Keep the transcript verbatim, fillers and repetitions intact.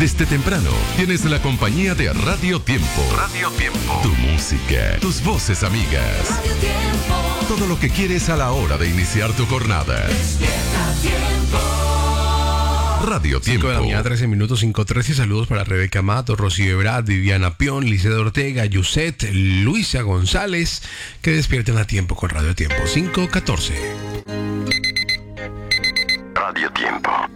Desde temprano tienes la compañía de Radio Tiempo. Radio Tiempo. Tu música, tus voces amigas. Radio Tiempo. Todo lo que quieres a la hora de iniciar tu jornada. Despierta Tiempo. Radio Tiempo. cinco de la mañana, trece minutos, cinco trece. Saludos para Rebeca Mato, Rocío Ebrard, Viviana Pion, Liceda Ortega, Yuset, Luisa González, que despierten a tiempo con Radio Tiempo. cinco catorce. Radio Tiempo.